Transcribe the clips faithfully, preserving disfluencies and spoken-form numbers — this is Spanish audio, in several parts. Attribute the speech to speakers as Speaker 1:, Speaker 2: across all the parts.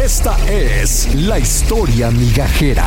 Speaker 1: Esta es la historia migajera.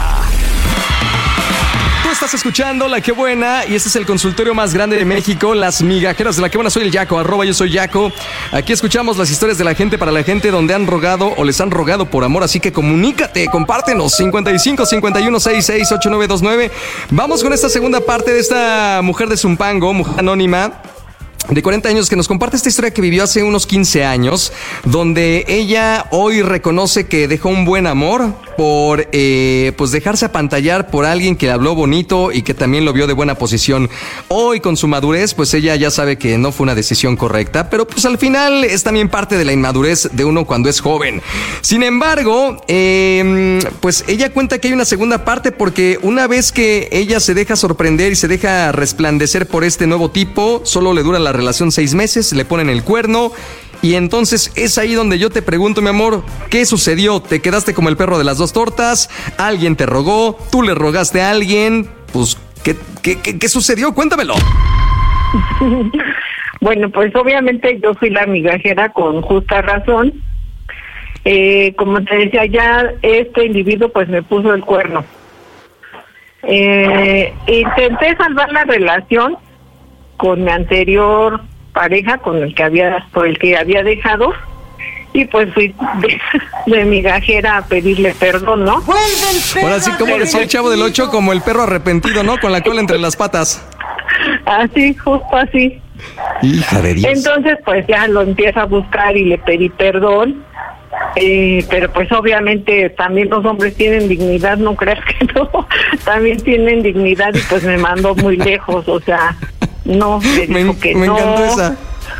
Speaker 1: Tú estás escuchando La Que Buena y este es el consultorio más grande de México, las migajeras de La Que Buena. Soy el Yaco, arroba yo soy Yaco. Aquí escuchamos las historias de la gente para la gente, donde han rogado o les han rogado por amor. Así que comunícate, compártenos. cincuenta y cinco, cincuenta y uno, sesenta y seis, ochenta y nueve veintinueve. Vamos con esta segunda parte de esta mujer de Zumpango, mujer anónima de cuarenta años, que nos comparte esta historia que vivió hace unos quince años, donde ella hoy reconoce que dejó un buen amor por eh, pues dejarse apantallar por alguien que le habló bonito y que también lo vio de buena posición. Hoy, con su madurez, pues ella ya sabe que no fue una decisión correcta, pero pues al final es también parte de la inmadurez de uno cuando es joven. Sin embargo, eh, pues ella cuenta que hay una segunda parte, porque una vez que ella se deja sorprender y se deja resplandecer por este nuevo tipo, solo le dura la relación seis meses, le ponen el cuerno. Y entonces es ahí donde yo te pregunto, mi amor, ¿qué sucedió? ¿Te quedaste como el perro de las dos tortas? ¿Alguien te rogó? ¿Tú le rogaste a alguien? Pues, ¿qué, qué, qué, qué sucedió? Cuéntamelo.
Speaker 2: Bueno, pues obviamente yo fui la migajera con justa razón. Eh, como te decía, ya este individuo pues me puso el cuerno. Eh, intenté salvar la relación con mi anterior pareja, con el que había, por el que había dejado, y pues fui de, de migajera a pedirle perdón, ¿no?
Speaker 1: Ahora sí, como decía el Chavo del Ocho, como el perro arrepentido, ¿no? Con la cola entre las patas.
Speaker 2: Así, justo así.
Speaker 1: Hija de Dios.
Speaker 2: Entonces, pues ya lo empiezo a buscar y le pedí perdón. Eh, pero pues obviamente también los hombres tienen dignidad, no creas que no, también tienen dignidad, y pues me mandó muy lejos, o sea, no, me dijo
Speaker 1: me,
Speaker 2: que
Speaker 1: me
Speaker 2: no.
Speaker 1: encantó esa.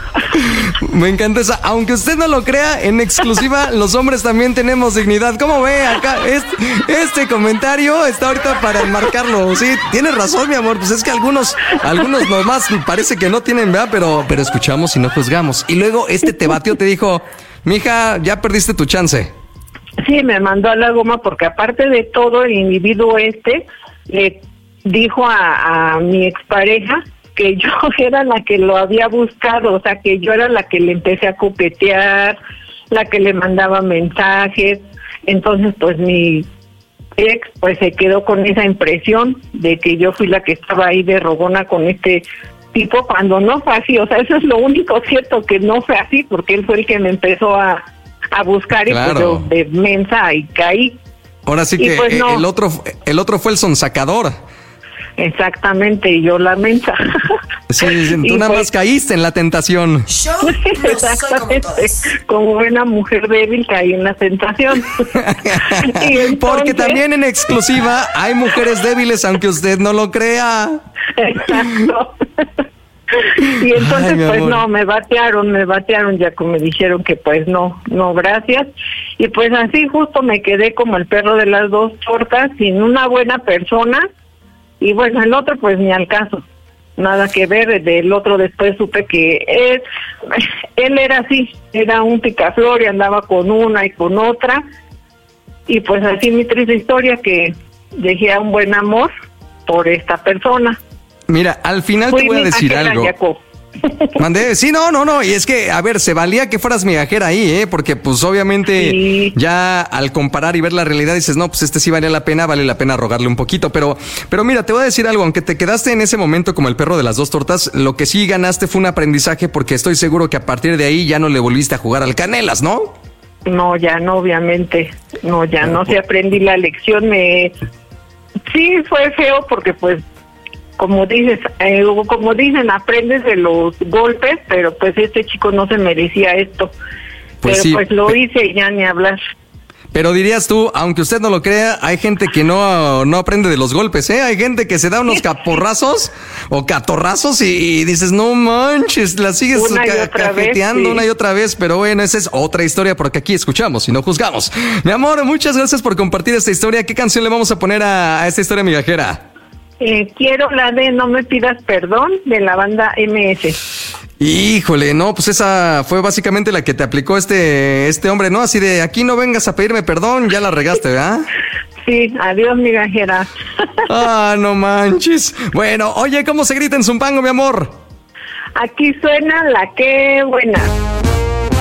Speaker 1: Me encanta esa. Aunque usted no lo crea, en exclusiva, los hombres también tenemos dignidad. ¿Cómo ve acá? Este, este comentario está ahorita para enmarcarlo. Sí, tienes razón, mi amor. Pues es que algunos, algunos nomás parece que no tienen, ¿verdad? Pero, pero escuchamos y no juzgamos. Y luego este te batió, te dijo: mija, ya perdiste tu chance.
Speaker 2: Sí, me mandó a la goma, porque aparte de todo, el individuo este le dijo a, a mi expareja que yo era la que lo había buscado, o sea, que yo era la que le empecé a coquetear, la que le mandaba mensajes. Entonces, pues mi ex pues se quedó con esa impresión de que yo fui la que estaba ahí de rogona con este tipo, cuando no fue así. O sea, eso es lo único cierto, que no fue así, porque él fue el que me empezó a, a buscar. Claro. Y pues yo de mensa y caí.
Speaker 1: Ahora sí que pues no. el otro el otro fue el sonsacador.
Speaker 2: Exactamente, y yo la mensa.
Speaker 1: Sí, tú nada pues, más caíste en la tentación.
Speaker 3: Yo no
Speaker 2: exactamente, como, como buena mujer débil caí en la tentación. Y entonces,
Speaker 1: porque también en exclusiva hay mujeres débiles, aunque usted no lo crea.
Speaker 2: Exacto. Y entonces, ay, pues amor. no, me batearon, me batearon, ya como me dijeron que pues no, no, gracias. Y pues así justo me quedé como el perro de las dos tortas, sin una buena persona. Y bueno, el otro pues ni al caso, nada que ver. Del otro después supe que él, él era así, era un picaflor y andaba con una y con otra. Y pues así mi triste historia, que dejé a un buen amor por esta persona.
Speaker 1: Mira, al final Fui te voy a decir algo. Jacob. Mandé, sí, no, no, no, y es que, a ver, se valía que fueras migajera ahí, ¿eh? Porque, pues, obviamente, sí. Ya al comparar y ver la realidad dices, no, pues este sí vale la pena, vale la pena rogarle un poquito, pero, pero mira, te voy a decir algo, aunque te quedaste en ese momento como el perro de las dos tortas, lo que sí ganaste fue un aprendizaje, porque estoy seguro que a partir de ahí ya no le volviste a jugar al Canelas, ¿no?
Speaker 2: No, ya no, obviamente, no, ya no, sí aprendí la lección, me... Sí, fue feo porque, pues, como dices, eh, como dicen, aprendes de los golpes, pero pues este chico no se merecía esto. Pues pero sí, pues lo hice y ya ni hablar.
Speaker 1: Pero dirías tú, aunque usted no lo crea, hay gente que no, no aprende de los golpes, ¿eh? Hay gente que se da unos caporrazos o catorrazos y, y dices, no manches, la sigues
Speaker 2: una
Speaker 1: ca- cafeteando vez, sí. una y otra vez. Pero bueno, esa es otra historia, porque aquí escuchamos y no juzgamos. Mi amor, muchas gracias por compartir esta historia. ¿Qué canción le vamos a poner a, a esta historia migajera?
Speaker 2: Eh, quiero la de No Me Pidas Perdón, de la banda eme ese.
Speaker 1: Híjole, no, pues esa fue básicamente la que te aplicó este este hombre, ¿no? Así de, aquí no vengas a pedirme perdón, ya la regaste, ¿verdad?
Speaker 2: Sí, adiós, migajera.
Speaker 1: Ah, no manches. Bueno, oye, ¿cómo se grita en Zumpango, mi amor?
Speaker 2: Aquí suena La Que Buena.